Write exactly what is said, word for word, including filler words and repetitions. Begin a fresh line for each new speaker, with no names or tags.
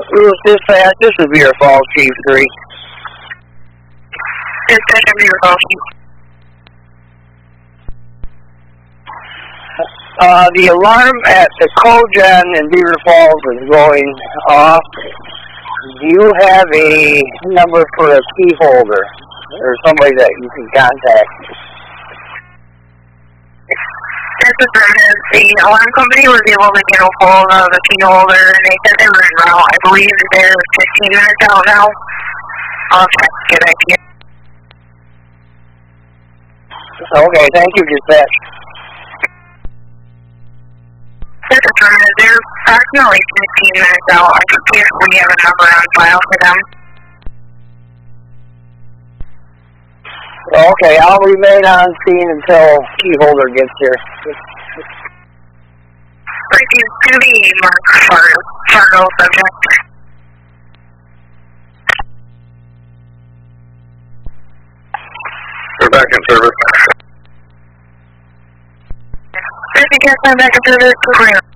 Lewis Dispatch, this is Beaver Falls, Chief three.
Dispatch of Beaver Falls, Chief.
Uh, the alarm at the Cogen in Beaver Falls is going off. Do you have a number for a key holder or somebody that you can contact?
This is Brennan. The alarm company was able to get a hold of the key holder, and they said they were en route. I believe that they're fifteen minutes out now. I'll check to get back to you.
Okay, thank you, Dispatch.
This is Brennan. They're approximately fifteen minutes out. I can see if we have a number on file for them.
Okay, I'll remain on scene until key holder gets here.
Thank you. It's going to be Mark Fargo, Fargo subject.
We're back in service.
Fifty cast, I'm back in service. Clear.